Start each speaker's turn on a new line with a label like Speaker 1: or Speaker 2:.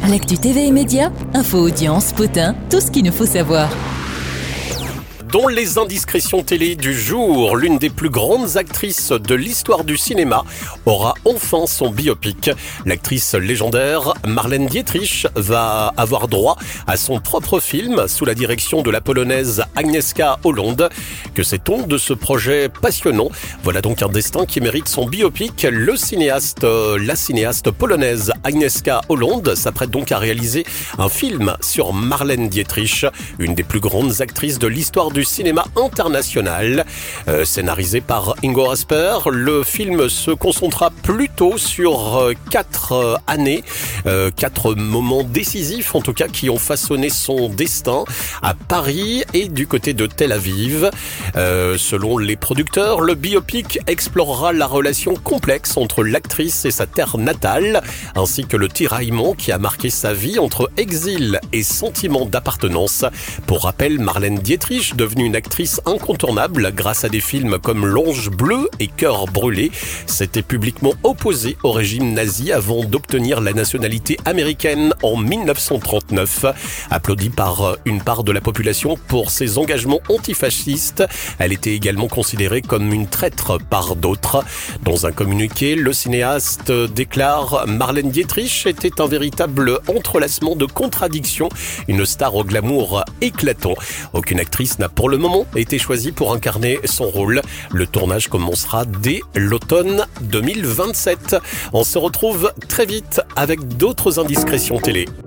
Speaker 1: L'actu TV et médias, info, audience, potin, tout ce qu'il nous faut savoir.
Speaker 2: Dans les indiscrétions télé du jour, l'une des plus grandes actrices de l'histoire du cinéma aura enfin son biopic. L'actrice légendaire Marlène Dietrich va avoir droit à son propre film sous la direction de la polonaise Agnieszka Holland. Que sait-on de ce projet passionnant? Voilà donc un destin qui mérite son biopic. La cinéaste polonaise Agnieszka Holland s'apprête donc à réaliser un film sur Marlène Dietrich, une des plus grandes actrices de l'histoire du cinéma international. Scénarisé par Ingo Asper, le film se concentrera plutôt sur 4 années, 4 moments décisifs en tout cas qui ont façonné son destin à Paris et du côté de Tel Aviv. Selon les producteurs, le biopic explorera la relation complexe entre l'actrice et sa terre natale, ainsi que le tiraillement qui a marqué sa vie entre exil et sentiment d'appartenance. Pour rappel, Marlène Dietrich, devenue une actrice incontournable grâce à des films comme L'Ange bleu et Cœur brûlé, s'était publiquement opposée au régime nazi avant d'obtenir la nationalité américaine en 1939. Applaudie par une part de la population pour ses engagements antifascistes, elle était également considérée comme une traître par d'autres. Dans un communiqué, le cinéaste déclare: Marlène Dietrich était un véritable entrelacement de contradictions, une star au glamour éclatant. Aucune actrice n'a pour le moment été choisie pour incarner son rôle. Le tournage commencera dès l'automne 2027. On se retrouve très vite avec d'autres indiscrétions télé.